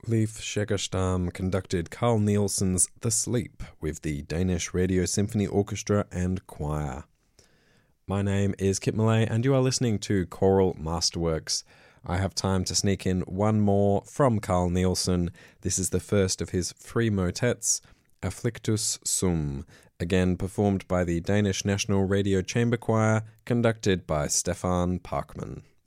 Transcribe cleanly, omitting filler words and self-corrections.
Leif Segerstam conducted Carl Nielsen's The Sleep with the Danish Radio Symphony Orchestra and Choir. My name is Kit Millay and you are listening to Choral Masterworks. I have time to sneak in one more from Carl Nielsen. This is the first of his 3 motets, Afflictus Sum, again performed by the Danish National Radio Chamber Choir, conducted by Stefan Parkman.